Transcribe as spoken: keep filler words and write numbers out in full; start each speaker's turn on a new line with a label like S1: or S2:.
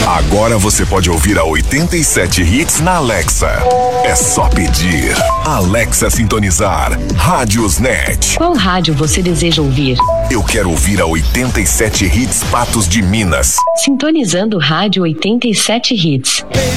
S1: Agora você pode ouvir a oitenta e sete Hits na Alexa. É só pedir. Alexa sintonizar. Rádios Net.
S2: Qual rádio você deseja ouvir?
S1: Eu quero ouvir a oitenta e sete Hits Patos de Minas.
S2: Sintonizando Rádio oitenta e sete Hits.